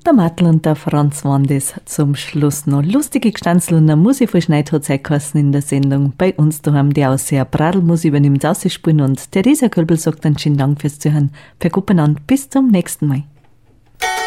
Der Mattel und der Franz waren das zum Schluss noch. Lustige Gestanzel und eine Musik von Schneidhotzeit in der Sendung. Bei uns daheim die Ausseher Bradelmusik übernimmt Ausspulen und Theresa Kölbel sagt dann schönen Dank fürs Zuhören. Verkuppen an, bis zum nächsten Mal.